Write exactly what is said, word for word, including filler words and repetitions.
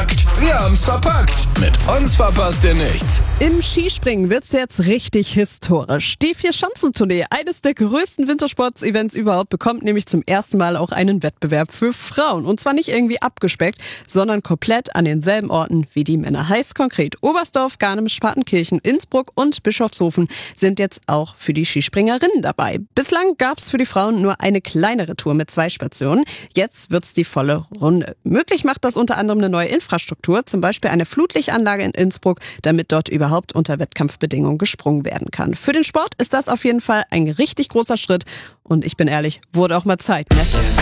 Kompakt. Wir haben's verpackt. Mit uns verpasst ihr nichts. Im Skispringen wird's jetzt richtig historisch. Die Vier-Schanzentournee, eines der größten Wintersports-Events überhaupt, bekommt nämlich zum ersten Mal auch einen Wettbewerb für Frauen. Und zwar nicht irgendwie abgespeckt, sondern komplett an denselben Orten wie die Männer. Heißt konkret, Oberstdorf, Garmisch-Partenkirchen, Innsbruck und Bischofshofen sind jetzt auch für die Skispringerinnen dabei. Bislang gab's für die Frauen nur eine kleinere Tour mit zwei Stationen. Jetzt wird's die volle Runde. Möglich macht das unter anderem eine neue Infrastruktur, zum Beispiel eine Flutlichtanlage in Innsbruck, damit dort überhaupt unter Wettkampfbedingungen gesprungen werden kann. Für den Sport ist das auf jeden Fall ein richtig großer Schritt und ich bin ehrlich, wurde auch mal Zeit, ne?